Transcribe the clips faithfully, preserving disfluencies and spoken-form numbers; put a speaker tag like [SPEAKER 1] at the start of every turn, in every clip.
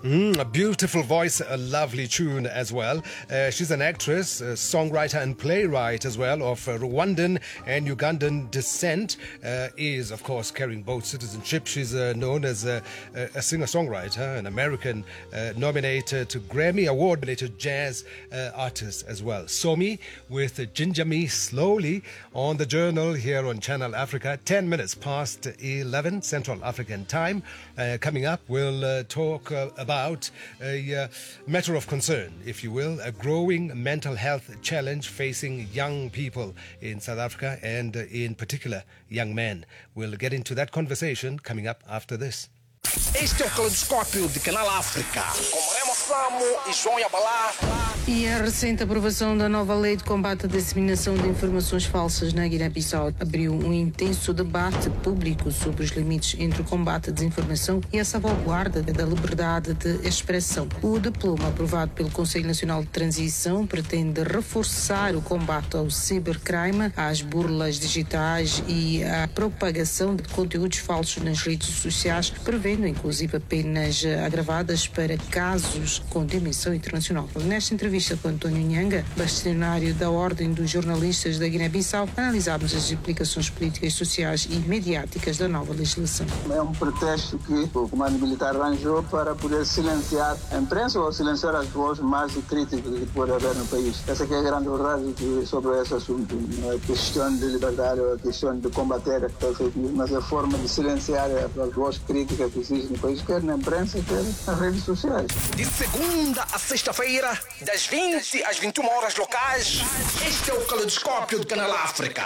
[SPEAKER 1] Mm, a beautiful voice, a lovely tune as well. Uh, she's an actress, a songwriter and playwright as well of uh, Rwandan and Ugandan descent. Uh, is, of course, carrying both citizenship. She's uh, known as a, a singer-songwriter, an American uh, nominated to Grammy Award-nominated jazz uh, artist as well. Somi with Ginger Me Slowly on the Journal here on Channel Africa. ten minutes past eleven Central African time. Uh, coming up, we'll uh, talk uh, about a uh, matter of concern, if you will, a growing mental health challenge facing young people in South Africa and uh, in particular young men. We'll get into that conversation coming up after this.
[SPEAKER 2] Este é o Caleidoscópio de Canal África, com Remo Flamo e João Yabalá.
[SPEAKER 3] E a recente aprovação da nova lei de combate à disseminação de informações falsas na Guiné-Bissau abriu um intenso debate público sobre os limites entre o combate à desinformação e a salvaguarda da liberdade de expressão. O diploma aprovado pelo Conselho Nacional de Transição pretende reforçar o combate ao cibercrime, às burlas digitais e à propagação de conteúdos falsos nas redes sociais, prevendo inclusive penas agravadas para casos com dimensão internacional. Nesta entrevista com António Nhanga, bastonário da Ordem dos Jornalistas da Guiné-Bissau, analisámos as implicações políticas, sociais e mediáticas da nova legislação.
[SPEAKER 4] É um pretexto que o comando militar arranjou para poder silenciar a imprensa ou silenciar as vozes mais críticas que pode haver no país. Essa é a grande verdade sobre esse assunto. Não é a questão de liberdade, é a questão de combater a fake news, mas a forma de silenciar as vozes críticas que existem no país, quer na imprensa, quer nas redes sociais.
[SPEAKER 2] De segunda a sexta-feira, das vinte às vinte e uma horas locais, este é o Caleidoscópio de Canal África.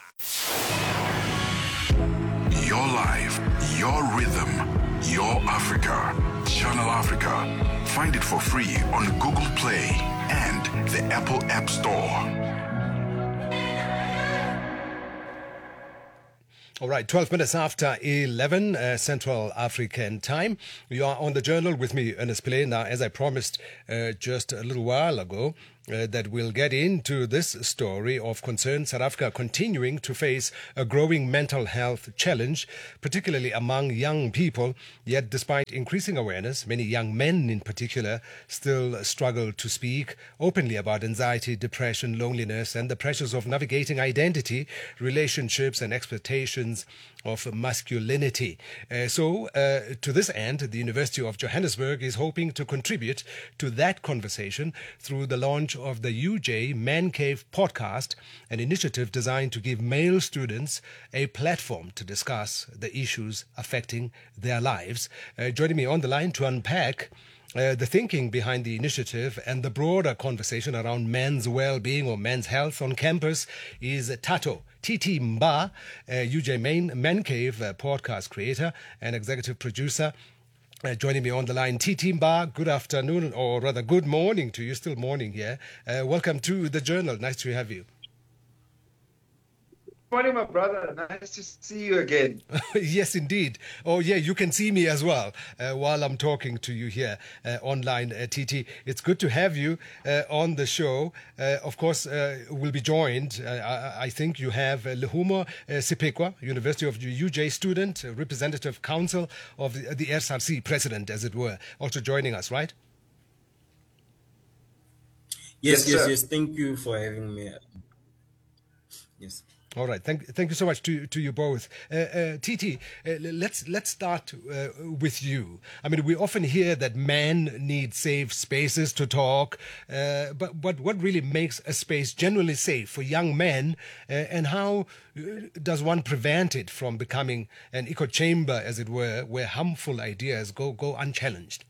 [SPEAKER 5] Your life, your rhythm, your Africa. Channel Africa. Find it for free on Google Play and the Apple App Store.
[SPEAKER 1] All right, twelve minutes after eleven uh, Central African time. You are on the Journal with me, Ernest Pillay. Now, as I promised uh, just a little while ago, Uh, that we'll get into this story of concern. South Africa continuing to face a growing mental health challenge, particularly among young people. Yet, despite increasing awareness, many young men in particular still struggle to speak openly about anxiety, depression, loneliness, and the pressures of navigating identity, relationships, and expectations of masculinity. Uh, so, uh, to this end, the University of Johannesburg is hoping to contribute to that conversation through the launch of the U J Man Cave podcast, an initiative designed to give male students a platform to discuss the issues affecting their lives. Uh, joining me on the line to unpack Uh, the thinking behind the initiative and the broader conversation around men's well-being or men's health on campus is Tato Titi Mba, uh, U J Main Man Cave uh, podcast creator and executive producer. Uh, joining me on the line, Titi Mba, good afternoon, or rather good morning to you, still morning here. Uh, welcome to the Journal. Nice to have you.
[SPEAKER 6] Morning, my brother. Nice to see you again.
[SPEAKER 1] Yes, indeed. Oh, yeah, you can see me as well uh, while I'm talking to you here uh, online, uh, T T. It's good to have you uh, on the show. Uh, of course, uh, we'll be joined. Uh, I, I think you have uh, Lehumo uh, Sipekwa, University of U J student, uh, representative council of the, the S R C president, as it were, also joining us, right?
[SPEAKER 7] Yes,
[SPEAKER 6] Yes,
[SPEAKER 7] yes,
[SPEAKER 6] sir.
[SPEAKER 7] yes. Thank you for having me. Yes.
[SPEAKER 1] All right, thank thank you so much to to you both. Uh, uh, Titi, uh, let's let's start uh, with you. I mean, we often hear that men need safe spaces to talk, uh, but but what really makes a space generally safe for young men, uh, and how does one prevent it from becoming an echo chamber, as it were, where harmful ideas go go unchallenged?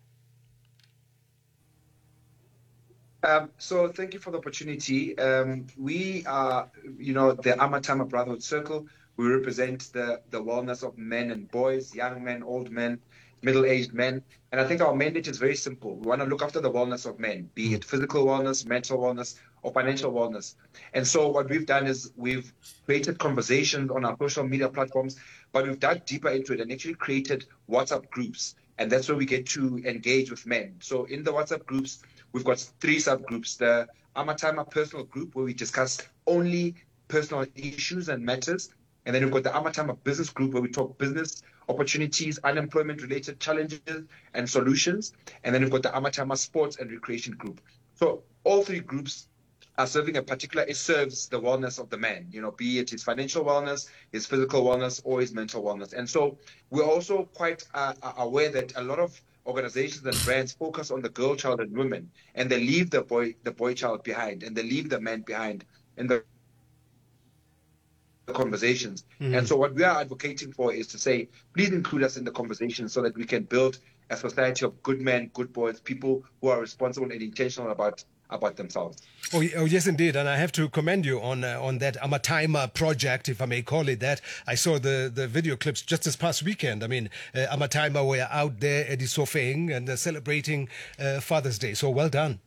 [SPEAKER 6] Um, so thank you for the opportunity. Um, we are, you know, the Amatama Brotherhood Circle. We represent the, the wellness of men and boys, young men, old men, middle-aged men. And I think our mandate is very simple. We want to look after the wellness of men, be it physical wellness, mental wellness, or financial wellness. And so what we've done is we've created conversations on our social media platforms, but we've dug deeper into it and actually created WhatsApp groups. And that's where we get to engage with men. So in the WhatsApp groups, we've got three subgroups. The Amatama personal group, where we discuss only personal issues and matters. And then we've got the Amatama Business Group, where we talk business opportunities, unemployment-related challenges and solutions. And then we've got the Amatama Sports and Recreation Group. So all three groups are serving a particular, it serves the wellness of the man, you know, be it his financial wellness, his physical wellness, or his mental wellness. And so we're also quite uh, aware that a lot of organizations and brands focus on the girl child and women, and they leave the boy, the boy child behind, and they leave the man behind in the conversations. Mm-hmm. And so what we are advocating for is to say, please include us in the conversation so that we can build a society of good men, good boys, people who are responsible and intentional about about themselves.
[SPEAKER 1] Oh, oh, yes, indeed. And I have to commend you on uh, on that Amatama project, if I may call it that. I saw the, the video clips just this past weekend. I mean, uh, Amatama were out there at Isofeng and uh, celebrating uh, Father's Day. So well done.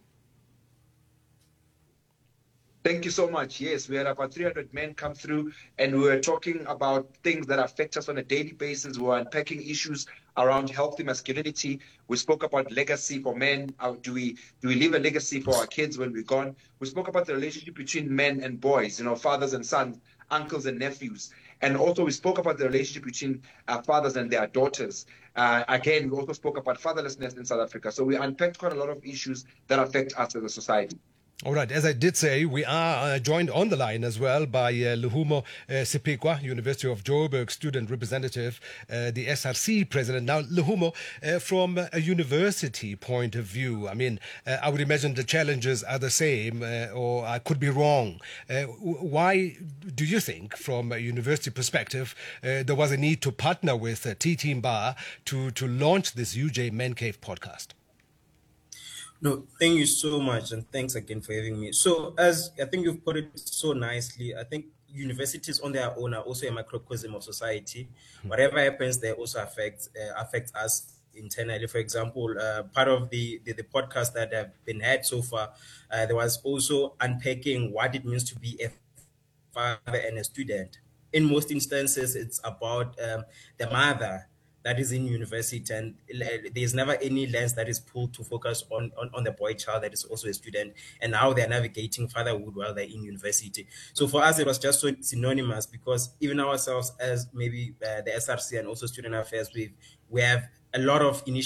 [SPEAKER 6] Thank you so much. Yes, we had about three hundred men come through, and we were talking about things that affect us on a daily basis. We were unpacking issues around healthy masculinity. We spoke about legacy for men. How do we do we leave a legacy for our kids when we're gone? We spoke about the relationship between men and boys, you know, fathers and sons, uncles and nephews. And also we spoke about the relationship between uh, fathers and their daughters. Uh, again, we also spoke about fatherlessness in South Africa. So we unpacked quite a lot of issues that affect us as a society.
[SPEAKER 1] All right. As I did say, we are uh, joined on the line as well by uh, Lehumo uh, Sepekwa, University of Joburg student representative, uh, the S R C president. Now, Lehumo, uh, from a university point of view, I mean, uh, I would imagine the challenges are the same, uh, or I could be wrong. Uh, why do you think, from a university perspective, uh, there was a need to partner with uh, T-Team Bar to, to launch this U J Man Cave podcast?
[SPEAKER 7] No, thank you so much, and thanks again for having me. So, as I think you've put it so nicely, I think universities on their own are also a microcosm of society. Mm-hmm. Whatever happens, they also affect uh, affect us internally. For example, uh, part of the, the the podcast that have been had so far, uh, there was also unpacking what it means to be a father and a student. In most instances, it's about um, the mother that is in university, and there's never any lens that is pulled to focus on, on, on the boy child that is also a student and how they're navigating fatherhood while they're in university. So for us, it was just so synonymous, because even ourselves as maybe uh, the S R C and also student affairs, we we have a lot of initiatives